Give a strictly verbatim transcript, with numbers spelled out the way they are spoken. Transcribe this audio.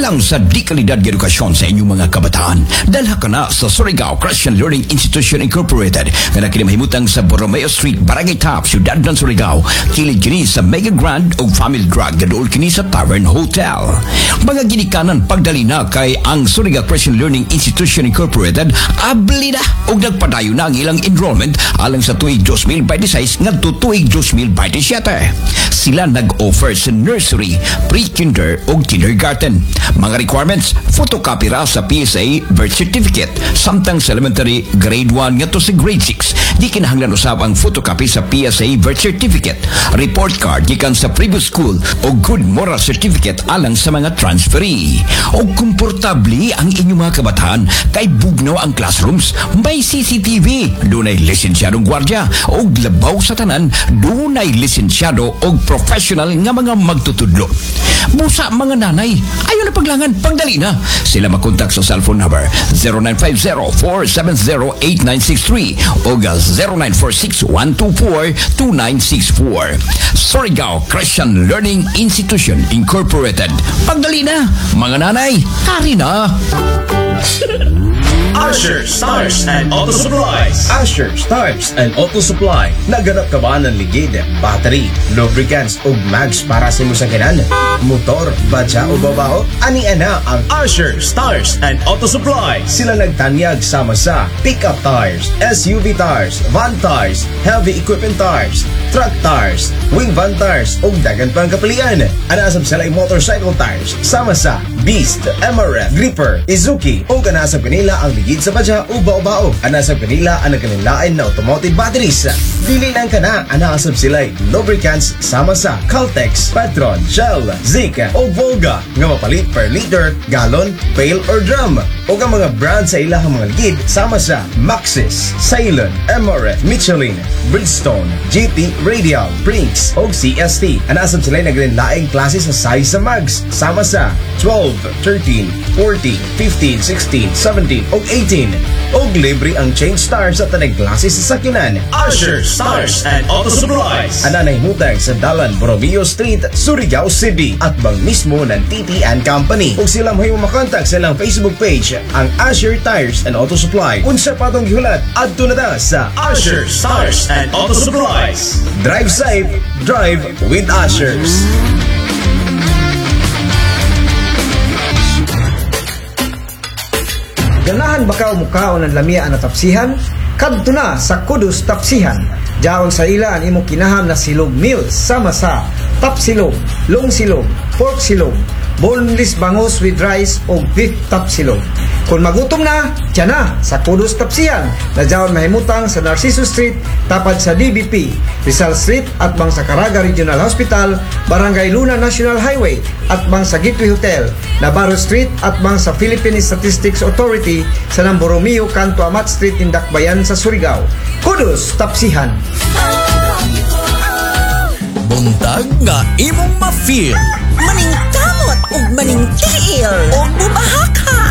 Alang sa di kalidad ng edukasyon sa inyong mga kabataan, dalha ka na sa Surigao Christian Learning Institution Incorporated na nakinamahimutang sa Borromeo Street, Barangay Top, Ciudad ng Surigao. Kilid kini sa Mega Grand o Family Drug gadol kini sa Tavern Hotel. Mga ginikanan pagdali na kay ang Surigao Christian Learning Institution Incorporated abli na og nagpadayon na ang ilang enrollment alang sa tuig twenty twenty-six ngadto tuig twenty twenty-seven. Sila nag-offer sa nursery, pre-kinder o kindergarten. Mga requirements, photocopy ra sa P S A birth certificate, samtang sa elementary grade one ngadto sa grade six. Di kinahanglan usab ang photocopy sa P S A birth certificate, report card gikan sa previous school o good moral certificate alang sa mga transferee. O komportable ang inyong mga kabataan kay bugnaw ang classrooms, may C C T V, dunay lisensyadong gwardya o labaw sa tanan, dunay lisensyado o professional nga mga magtutudlo. Busa mga nanay, ayaw na paglangan, pagdali na. Sila makontak sa cellphone number zero nine five zero, four seven zero, eight nine six three o zero nine four six, one two four, two nine six four. Surigao Christian Learning Institution Incorporated. Pagdali na, mga nanay, hari na. Asher Stars and Auto Supplies. Asher Stars and Auto Supply. Naganap ka ba ng ligid, battery, lubricants o mags para sa imong sakyanan, motor, badya o babaho? Ani-ana ang Asher Stars and Auto Supply. Sila nagtanyag sama sa pick-up tires, S U V tires, van tires, heavy equipment tires, truck tires, wing van tires o dagan pang kapilian. Anasab sila yung motorcycle tires sama sa Beast, M R F, Gripper, Izuki o ganasab kanila ang ligid sa badya o bao-bao. Anasab kanila ang nagkanilain na automotive batteries. Dili lang ka na, anasab sila lubricants sama sa Caltex, Petron, Shell, Zika o Volga nga mapalit per liter, gallon, pail or drum. O ang mga brand sa ilahang mga ligid sama sa Maxxis, Ceylon, M R F, Michelin, Bridgestone, G T, Radial, Brinks o C S T. Anasab sila nagkanilaing klase sa size sa mags sama sa twelve, thirteen, fourteen, fifteen, sixteen, seventeen o eighteen. O libre ang change stars sa tanang klase sa sakyanan. Asher Stars and Auto Supplies. Ananay mutag sa Dalan Borromeo Street, Surigao City at bang mismo ng T T and Company. Kung sila mo makontak sa ilang Facebook page, ang Asher Tires and Auto Supply. Unsa patong gihulat, adto na ta sa Asher Stars and Auto Supplies. Drive safe, drive with Ashers. Ganahan bakaw mukaon ang lamia ang natapsihan? Kadto na sa Kudus Tapsihan. Jaon sa ila ang imong kinaham na silog meals sama sa tapsilog, long silog, pork silog, boneless bangus with rice o beef tapsilog. Kung magutom na, tiyan na sa Kudus Tapsihan na jaon mahimutang sa Narciso Street, tapad sa D B P, Rizal Street at bang sa Caraga Regional Hospital, Barangay Luna National Highway at bang sa Gateway Hotel, Navarro Street at bang sa Philippine Statistics Authority sa Borromeo, Kanto Amat Street, Indakbayan sa Surigao. Kudus Tapsihan. Buntag nga imong ma-feel, maningkamot ug maningtiil ug bubahaka.